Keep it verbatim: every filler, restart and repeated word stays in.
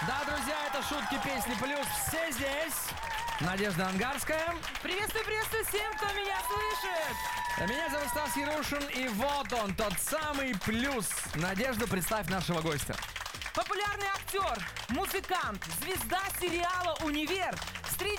Да, друзья, это шутки, песни, плюс все здесь. Надежда Ангарская. Приветствую, приветствую всем, кто меня слышит. Меня зовут Стас Ярушин, и вот он, тот самый плюс. Надежда, представь нашего гостя. Популярный актер, музыкант, звезда сериала «Универ»,